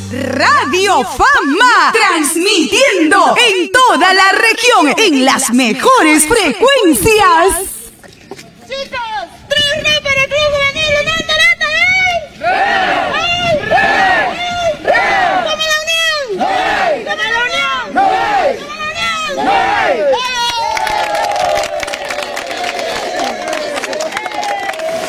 Radio Fama, transmitiendo en toda la región en las mejores frecuencias.